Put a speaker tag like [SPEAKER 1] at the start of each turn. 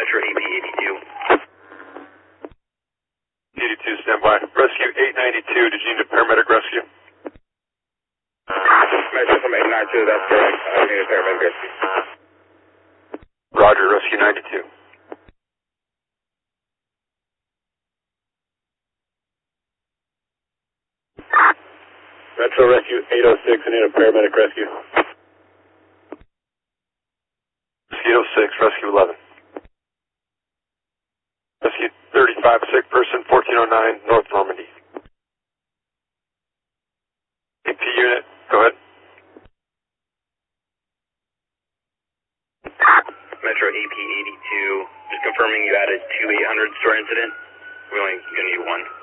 [SPEAKER 1] Metro AP 82.
[SPEAKER 2] 82, stand by. Rescue 892, did you need a paramedic rescue?
[SPEAKER 1] Metro from 892, that's correct. I need a paramedic rescue.
[SPEAKER 2] Roger, Rescue 92. Metro Rescue 806, I need a paramedic rescue. Rescue 806, Rescue 11. Rescue 35, sick person, 1409, North Normandy. AP unit, go ahead.
[SPEAKER 1] Metro AP 82, just confirming you added 2 800s to our incident. We only going to need one.